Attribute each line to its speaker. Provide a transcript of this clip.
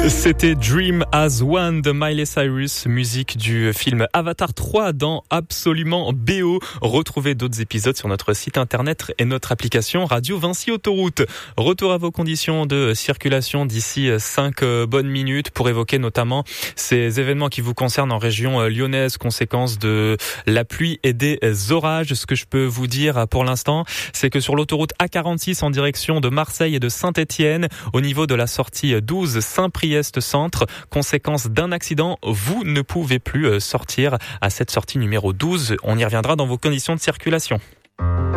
Speaker 1: C'était Dream as One de Miley Cyrus, musique du film Avatar 3 dans Absolument BO. Retrouvez d'autres épisodes sur notre site internet et notre application Radio Vinci Autoroute. Retour à vos conditions de circulation d'ici 5 bonnes minutes pour évoquer notamment ces événements qui vous concernent en région lyonnaise, conséquence de la pluie et des orages. Ce que je peux vous dire pour l'instant, c'est que sur l'autoroute A46 en direction de Marseille et de Saint-Étienne, au niveau de la sortie 12 Saint-Priest Centre, conséquence d'un accident, vous ne pouvez plus sortir à cette sortie numéro 12. On y reviendra dans vos conditions de circulation.